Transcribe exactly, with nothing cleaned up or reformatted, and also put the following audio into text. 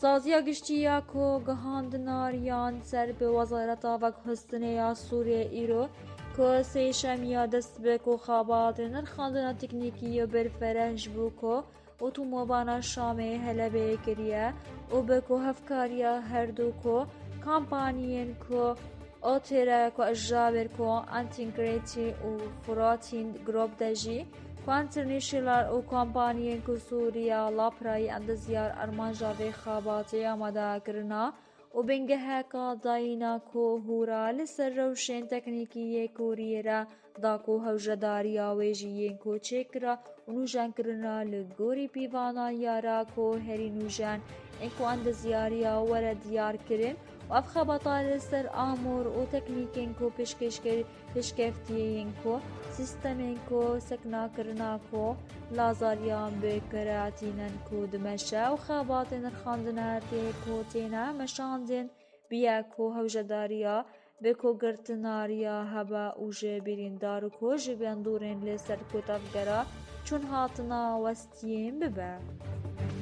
سازیا گشتیا کو گهاندناریان سر به وزارت آوک حسنه یا سوریه ایرو که سه شمیا دست به کو خابات نرخاندنا تکنیکی و برفرهش بو کو اتومبانا شامه هلبه کریه و به کو هفکاریا هر دو کو کامپانیین کو آتیره کو اجابر کو انتگریتی و فراتین گروپ دجی کوانترنیشنال و کمپانیین کو سوریا لاپرای اندزیار ارمانجاوی خاباتی آماده کرنا و بنگه هکا داینا کو هورا لسر روشن تکنیکی کوریرا دا کو هوجداریا ویجیین کو چکرا و نوجان کرنا لگوری پیوانا یارا کو هری نوجان انکو اندزیاریا ورد دیار کرن و اف خبطا لسر آمور و تکنیکین کو پشکشکر پشکفتیین کو سیستمین کو سکنا کرنا کو لازاریان بکراتینن کو دمشا و خاباتین رخاندناتی کو تینا مشاندین بیا کو هوجداریا بکو گرتناریا هبا و جبیرین دارو کو جبیان دورین لسر کو تفگرا چون هاتنا وستیم ببا